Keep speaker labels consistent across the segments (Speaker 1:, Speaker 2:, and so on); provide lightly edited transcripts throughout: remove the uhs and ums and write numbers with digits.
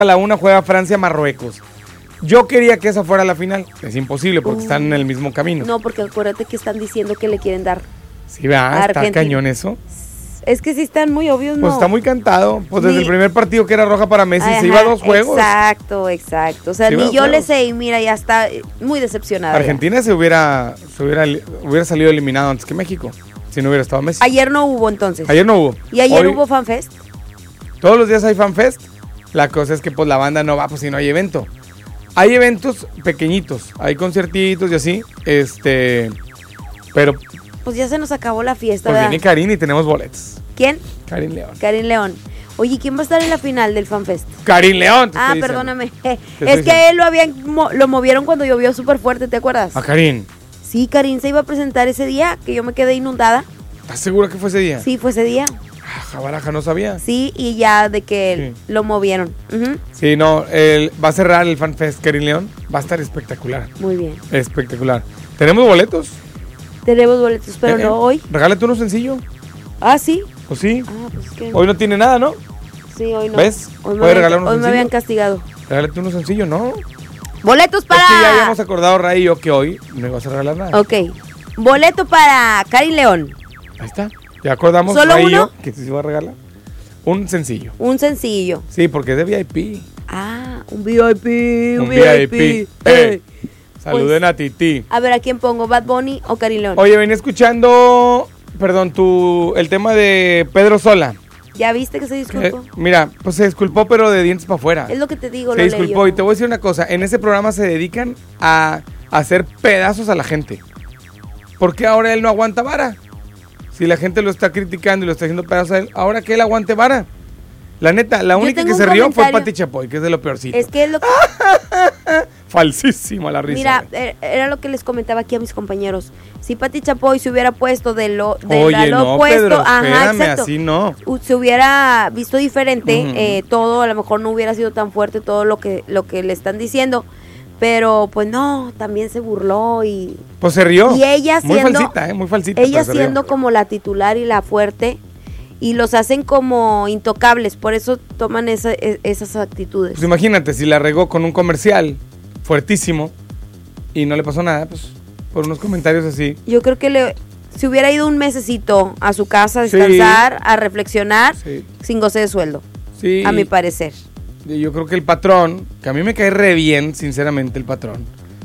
Speaker 1: A la 1 juega Francia-Marruecos. Yo quería que esa fuera la final. Es imposible porque están en el mismo camino.
Speaker 2: No, porque acuérdate que están diciendo que le quieren dar.
Speaker 1: Sí, va, está cañón eso.
Speaker 2: Es que sí están muy obvios, ¿no?
Speaker 1: Pues está muy cantado. Pues desde el primer partido que era roja para Messi, se iba a 2 juegos.
Speaker 2: Exacto. O sea, ni yo le sé y mira, ya está muy decepcionada.
Speaker 1: Argentina se hubiera salido eliminado antes que México, si no hubiera estado Messi.
Speaker 2: Ayer no hubo entonces.
Speaker 1: Ayer no hubo.
Speaker 2: ¿Y ayer hubo FanFest?
Speaker 1: Todos los días hay FanFest. La cosa es que pues la banda no va, pues si no hay evento. Hay eventos pequeñitos, hay conciertitos y así, pero...
Speaker 2: Pues ya se nos acabó la fiesta,
Speaker 1: pues
Speaker 2: ¿verdad?
Speaker 1: Viene Karin y tenemos boletos.
Speaker 2: ¿Quién?
Speaker 1: Karin León.
Speaker 2: Karin León. Oye, ¿quién va a estar en la final del FanFest?
Speaker 1: Karin León.
Speaker 2: Perdóname. Es que él lo movieron cuando llovió súper fuerte, ¿te acuerdas?
Speaker 1: ¿A Karin?
Speaker 2: Sí, Karin se iba a presentar ese día, que yo me quedé inundada.
Speaker 1: ¿Estás segura que fue ese día?
Speaker 2: Sí, fue ese día.
Speaker 1: Jabaraja, no sabía.
Speaker 2: Sí, y ya de que lo movieron.
Speaker 1: Sí, no, va a cerrar el FanFest Karin León. Va a estar espectacular.
Speaker 2: Muy bien.
Speaker 1: Espectacular. ¿Tenemos boletos?
Speaker 2: Tenemos boletos, pero no hoy.
Speaker 1: Regálate uno sencillo.
Speaker 2: Ah, ¿sí?
Speaker 1: ¿O sí?
Speaker 2: Pues que...
Speaker 1: Hoy no tiene nada, ¿no?
Speaker 2: Sí, hoy no.
Speaker 1: ¿Ves?
Speaker 2: Hoy me habían castigado.
Speaker 1: Regálate uno sencillo, ¿no?
Speaker 2: Boletos para...
Speaker 1: Es que ya habíamos acordado, Ray y yo, que hoy no ibas a regalar nada.
Speaker 2: Ok. Boleto para Karin León.
Speaker 1: Ahí está. Ya acordamos,
Speaker 2: ¿Solo
Speaker 1: Ray y
Speaker 2: uno?
Speaker 1: yo, que se iba a regalar. Un sencillo.
Speaker 2: Un sencillo.
Speaker 1: Sí, porque es de VIP.
Speaker 2: Un VIP.
Speaker 1: Un VIP. Saluden a Titi.
Speaker 2: A ver, ¿a quién pongo? ¿Bad Bunny o Karin León?
Speaker 1: Oye, venía escuchando, el tema de Pedro Sola.
Speaker 2: ¿Ya viste que se disculpó?
Speaker 1: Mira, pues se disculpó, pero de dientes para afuera.
Speaker 2: Es lo que te digo,
Speaker 1: se disculpó. Y te voy a decir una cosa. En ese programa se dedican a hacer pedazos a la gente. ¿Por qué ahora él no aguanta vara? Si la gente lo está criticando y lo está haciendo pedazos a él, ahora que él aguante vara. La neta, la única que se rió fue Pati Chapoy, que es de lo peorcito.
Speaker 2: Es que es lo que...
Speaker 1: Falsísima la risa.
Speaker 2: Mira, era lo que les comentaba aquí a mis compañeros. Si Pati Chapoy se hubiera puesto del lado
Speaker 1: no,
Speaker 2: opuesto,
Speaker 1: Pedro, espérame, así no.
Speaker 2: Se hubiera visto diferente, todo a lo mejor no hubiera sido tan fuerte todo lo que le están diciendo. Pero pues no, también se burló y...
Speaker 1: Pues se rió.
Speaker 2: Y ella siendo...
Speaker 1: Muy falsita.
Speaker 2: Ella siendo como la titular y la fuerte... Y los hacen como intocables, por eso toman esas actitudes.
Speaker 1: Pues imagínate, si la regó con un comercial fuertísimo y no le pasó nada, pues por unos comentarios así.
Speaker 2: Yo creo que si hubiera ido un mesecito a su casa a descansar, a reflexionar, sin goce de sueldo, a mi parecer.
Speaker 1: Yo creo que el patrón, que a mí me cae re bien, sinceramente, el patrón.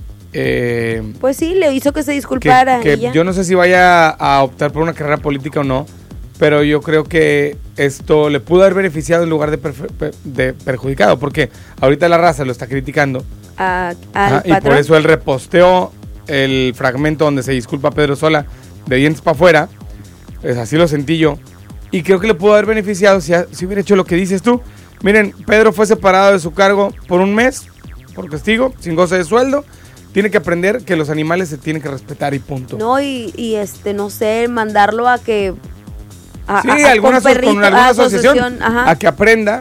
Speaker 2: Pues sí, le hizo que se disculpara.
Speaker 1: Que yo no sé si vaya a optar por una carrera política o no. Pero yo creo que esto le pudo haber beneficiado en lugar de perjudicado, porque ahorita la raza lo está criticando. Y por eso él reposteó el fragmento donde se disculpa Pedro Sola de dientes para afuera. Pues así lo sentí yo. Y creo que le pudo haber beneficiado si hubiera hecho lo que dices tú. Miren, Pedro fue separado de su cargo por un mes, por castigo, sin goce de sueldo. Tiene que aprender que los animales se tienen que respetar y punto.
Speaker 2: No, y no sé, mandarlo a que...
Speaker 1: con alguna asociación a que aprenda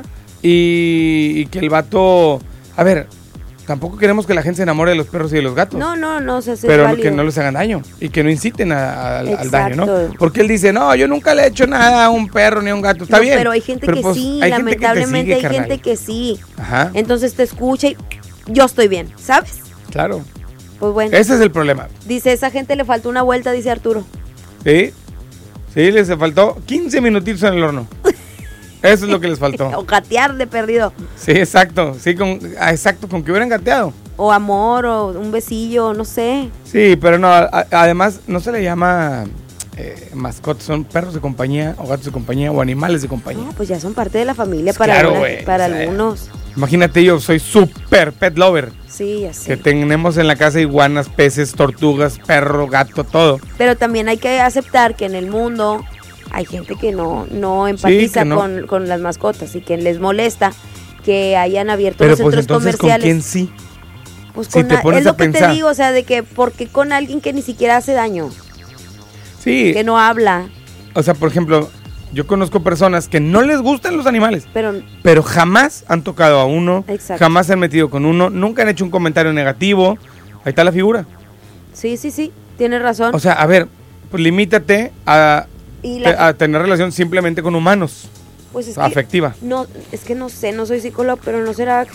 Speaker 1: y que el vato... A ver, tampoco queremos que la gente se enamore de los perros y de los gatos.
Speaker 2: No,
Speaker 1: pero que no les hagan daño y que no inciten al daño, ¿no? Porque él dice, no, yo nunca le he hecho nada a un perro ni a un gato, está bien.
Speaker 2: Pero hay gente que pues, sí, lamentablemente hay gente que sí.
Speaker 1: Ajá.
Speaker 2: Entonces te escucha y yo estoy bien, ¿sabes?
Speaker 1: Claro.
Speaker 2: Pues bueno.
Speaker 1: Ese es el problema.
Speaker 2: Dice, esa gente le faltó una vuelta, dice Arturo.
Speaker 1: Sí, les faltó 15 minutitos en el horno. Eso es lo que les faltó.
Speaker 2: O gatear de perdido.
Speaker 1: Sí, exacto. Sí, con que hubieran gateado.
Speaker 2: O amor, o un besillo, no sé.
Speaker 1: Sí, pero no, además no se le llama mascotas, son perros de compañía, o gatos de compañía, o animales de compañía.
Speaker 2: No, pues ya son parte de la familia
Speaker 1: pues para
Speaker 2: algunos.
Speaker 1: Imagínate, yo soy súper pet lover.
Speaker 2: Sí, ya sé.
Speaker 1: Que tenemos en la casa iguanas, peces, tortugas, perro, gato, todo.
Speaker 2: Pero también hay que aceptar que en el mundo hay gente que no empatiza con las mascotas y que les molesta que hayan abierto los centros comerciales.
Speaker 1: ¿Con quién sí?
Speaker 2: Pues si te pones es lo que pensar. Te digo, o sea, de que ¿por qué con alguien que ni siquiera hace daño?
Speaker 1: Sí.
Speaker 2: Que no habla.
Speaker 1: O sea, por ejemplo, yo conozco personas que no les gustan los animales, pero jamás han tocado a uno, jamás se han metido con uno, nunca han hecho un comentario negativo. Ahí está la figura.
Speaker 2: Sí, tienes razón.
Speaker 1: O sea, a ver, pues limítate a tener relación simplemente con humanos.
Speaker 2: Pues es
Speaker 1: afectiva.
Speaker 2: No, es que no sé, no soy psicóloga, pero no será